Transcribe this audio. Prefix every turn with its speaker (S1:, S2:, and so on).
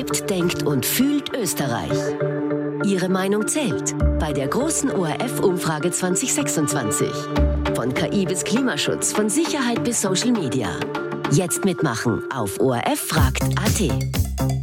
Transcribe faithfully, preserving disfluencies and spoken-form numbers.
S1: Lebt, denkt und fühlt Österreich. Ihre Meinung zählt bei der großen O R F-Umfrage zwanzig sechsundzwanzig. Von K I bis Klimaschutz, von Sicherheit bis Social Media. Jetzt mitmachen auf O R F fragt punkt A T.